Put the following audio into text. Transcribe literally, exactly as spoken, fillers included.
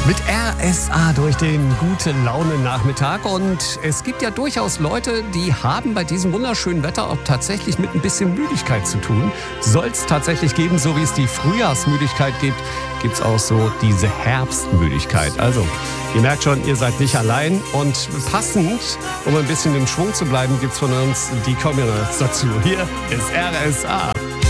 Mit R S A durch den Gute-Laune-Nachmittag. Und es gibt ja durchaus Leute, die haben bei diesem wunderschönen Wetter auch tatsächlich mit ein bisschen Müdigkeit zu tun. Soll es tatsächlich geben, so wie es die Frühjahrsmüdigkeit gibt, gibt es auch so diese Herbstmüdigkeit. Also, ihr merkt schon, ihr seid nicht allein. Und passend, um ein bisschen im Schwung zu bleiben, gibt es von uns die Communals dazu. Hier ist R S A.